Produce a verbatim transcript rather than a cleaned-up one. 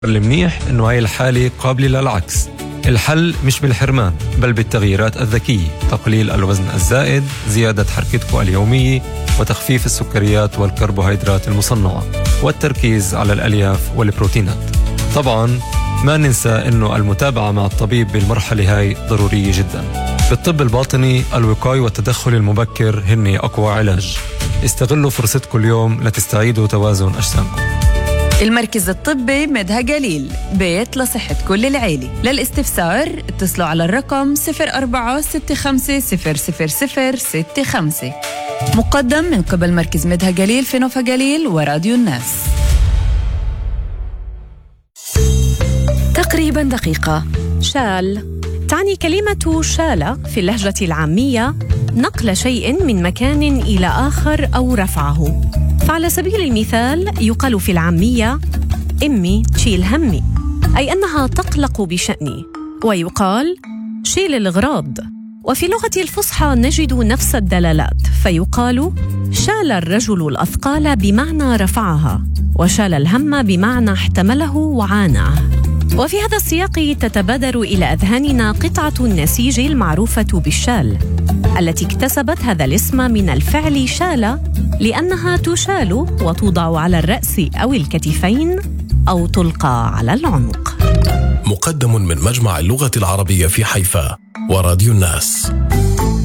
المنيح إنه هاي الحالة قابلة للعكس. الحل مش بالحرمان بل بالتغييرات الذكية، تقليل الوزن الزائد، زيادة حركتكم اليومية، وتخفيف السكريات والكربوهيدرات المصنعة، والتركيز على الألياف والبروتينات. طبعاً ما ننسى إنه المتابعة مع الطبيب بالمرحلة هاي ضرورية جداً. بالطب الباطني الوقاية والتدخل المبكر هن أقوى علاج. استغلوا فرصتكم اليوم لتستعيدوا توازن أجسامكم. المركز الطبي مدها جليل، بيت لصحة كل العيلة. للاستفسار اتصلوا على الرقم صفر أربعة ستة خمسة صفر صفر صفر ستة خمسة. مقدم من قبل مركز مدها جليل في نوفا جليل وراديو الناس. تقريبا دقيقة. شال تعني كلمة شالة في اللهجة العامية نقل شيء من مكان إلى آخر أو رفعه. فعلى سبيل المثال يقال في العامية أمي تشيل همي، أي أنها تقلق بشأني، ويقال شيل الغراض. وفي اللغة الفصحى نجد نفس الدلالات، فيقال شال الرجل الأثقال بمعنى رفعها، وشال الهم بمعنى احتمله وعاناه. وفي هذا السياق تتبادر إلى أذهاننا قطعة النسيج المعروفة بالشال، التي اكتسبت هذا الاسم من الفعل شال، لأنها تشال وتوضع على الرأس أو الكتفين أو تلقى على العنق. مقدم من مجمع اللغة العربية في حيفا وراديو الناس.